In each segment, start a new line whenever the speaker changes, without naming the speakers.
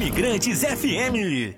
Imigrantes FM.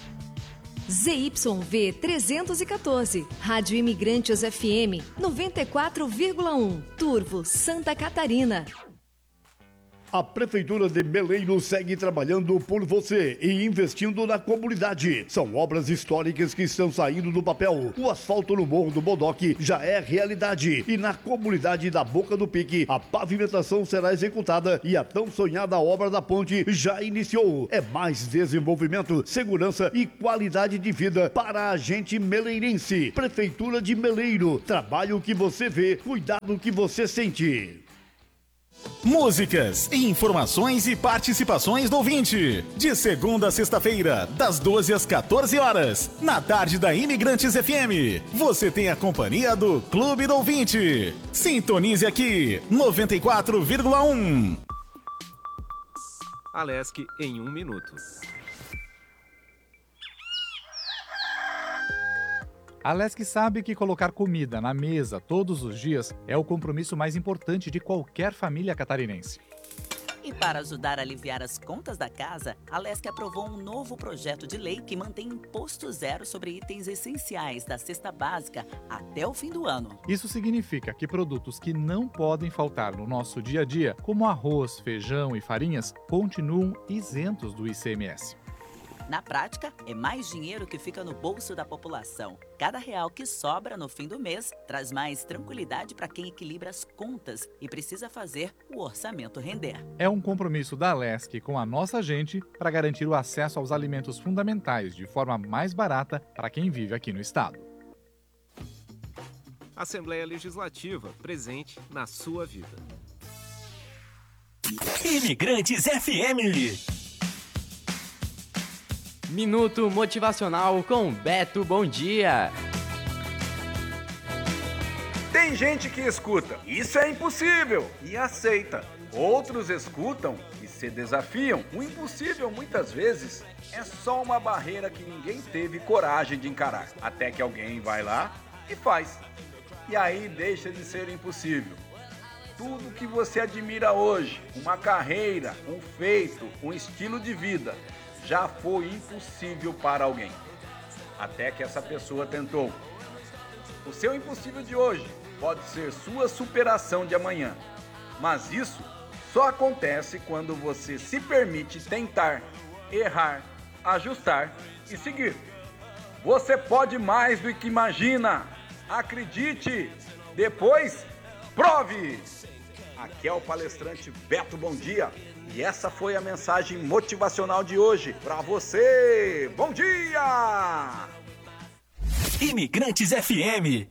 ZYV 314, Rádio Imigrantes FM 94,1, Turvo, Santa Catarina.
A Prefeitura de Meleiro segue trabalhando por você e investindo na comunidade. São obras históricas que estão saindo do papel. O asfalto no Morro do Bodoque já é realidade. E na comunidade da Boca do Pique, a pavimentação será executada e a tão sonhada obra da ponte já iniciou. É mais desenvolvimento, segurança e qualidade de vida para a gente meleirense. Prefeitura de Meleiro. Trabalho que você vê, cuidado que você sente.
Músicas, informações e participações do ouvinte. De segunda a sexta-feira, das 12 às 14 horas, na tarde da Imigrantes FM. Você tem a companhia do Clube do Ouvinte. Sintonize aqui, 94,1.
Alesc em 1 minuto.
A Alesc sabe que colocar comida na mesa todos os dias é o compromisso mais importante de qualquer família catarinense.
E para ajudar a aliviar as contas da casa, a Alesc aprovou um novo projeto de lei que mantém imposto zero sobre itens essenciais da cesta básica até o fim do ano.
Isso significa que produtos que não podem faltar no nosso dia a dia, como arroz, feijão e farinhas, continuam isentos do ICMS.
Na prática, é mais dinheiro que fica no bolso da população. Cada real que sobra no fim do mês traz mais tranquilidade para quem equilibra as contas e precisa fazer o orçamento render.
É um compromisso da Alesc com a nossa gente para garantir o acesso aos alimentos fundamentais de forma mais barata para quem vive aqui no estado.
Assembleia Legislativa, presente na sua vida.
Imigrantes FM.
Minuto Motivacional com Beto Bom Dia.
Tem gente que escuta, isso é impossível, e aceita. Outros escutam e se desafiam. O impossível, muitas vezes, é só uma barreira que ninguém teve coragem de encarar. Até que alguém vai lá e faz. E aí deixa de ser impossível. Tudo que você admira hoje, uma carreira, um feito, um estilo de vida, já foi impossível para alguém, até que essa pessoa tentou. O seu impossível de hoje pode ser sua superação de amanhã, mas isso só acontece quando você se permite tentar, errar, ajustar e seguir. Você pode mais do que imagina, acredite, depois prove! Aqui é o palestrante Beto Bom Dia. E essa foi a mensagem motivacional de hoje para você. Bom dia!
Imigrantes FM.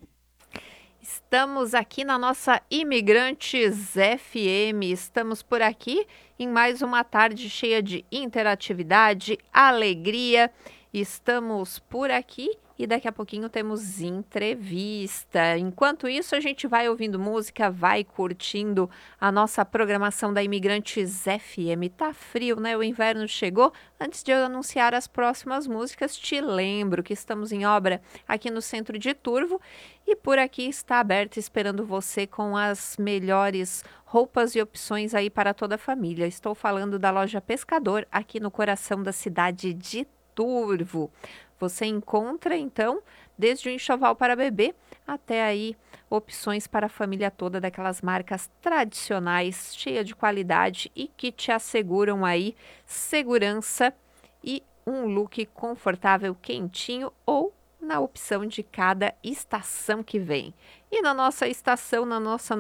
Estamos aqui na nossa Imigrantes FM. Estamos por aqui em mais uma tarde cheia de interatividade, alegria. Estamos por aqui e daqui a pouquinho temos entrevista. Enquanto isso, a gente vai ouvindo música, vai curtindo a nossa programação da Imigrantes FM. Tá frio, né? O inverno chegou. Antes de eu anunciar as próximas músicas, te lembro que estamos em obra aqui no centro de Turvo e por aqui está aberto esperando você com as melhores roupas e opções aí para toda a família. Estou falando da loja Pescador, aqui no coração da cidade de Turvo. Você encontra, então, desde o enxoval para bebê até aí opções para a família toda daquelas marcas tradicionais, cheia de qualidade e que te asseguram aí segurança e um look confortável, quentinho ou na opção de cada estação que vem. E na nossa estação, na nossa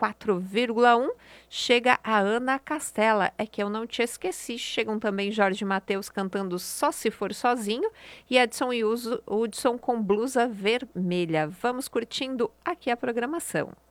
94,1, chega a Ana Castela. É que eu não te esqueci. Chegam também Jorge Mateus cantando Só Se For Sozinho e Edson e Hudson com Blusa Vermelha. Vamos curtindo aqui a programação.